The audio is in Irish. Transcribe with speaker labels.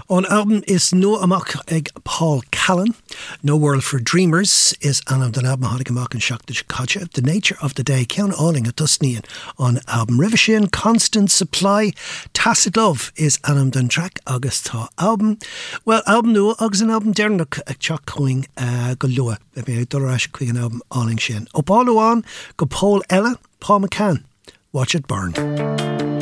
Speaker 1: On album is no amach ag Paul Callan. No World for Dreamers is anam den album hánig amach an seach de Chicago. The Nature of the Day ceann áling a dusníon on album Rivishin. Constant Supply. Tacit Love is anam den track agus tá album. Well, album no agus an album dernach ag teach chuing go lua. Be dorás chuig an album áling sin. Ó Paul go Paul Ella, Paul McCann. Watch It Burn.